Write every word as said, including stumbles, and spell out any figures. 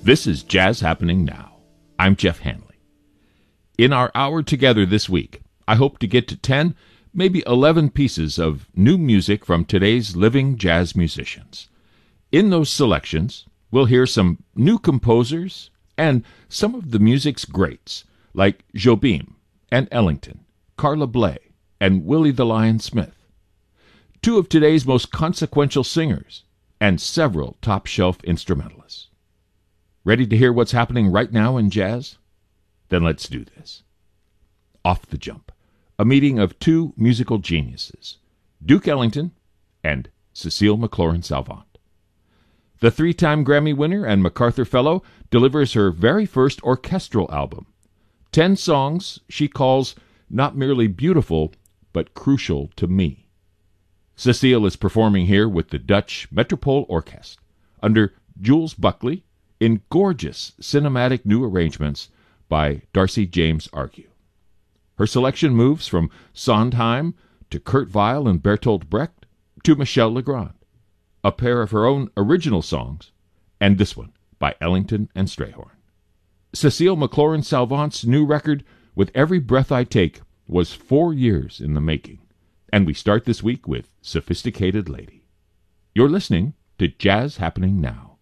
This is Jazz Happening Now. I'm Jeff Hanley. In our hour together this week, I hope to get to ten, maybe eleven pieces of new music from today's living jazz musicians. In those selections, we'll hear some new composers and some of the music's greats, like Jobim and Ellington, Carla Bley, and Willie the Lion Smith. Two of today's most consequential singers, and several top-shelf instrumentalists. Ready to hear what's happening right now in jazz? Then let's do this. Off the jump, a meeting of two musical geniuses, Duke Ellington and Cecile McLorin-Salvant. The three-time Grammy winner and MacArthur Fellow delivers her very first orchestral album. Ten songs she calls not merely beautiful, but crucial to me. Cecile is performing here with the Dutch Metropole Orkest under Jules Buckley in gorgeous cinematic new arrangements by Darcy James Argue. Her selection moves from Sondheim to Kurt Weill and Bertolt Brecht to Michel Legrand, a pair of her own original songs, and this one by Ellington and Strayhorn. Cecile McLorin-Salvant's new record, With Every Breath I Take, was four years in the making, and we start this week with Sophisticated Lady. You're listening to Jazz Happening Now.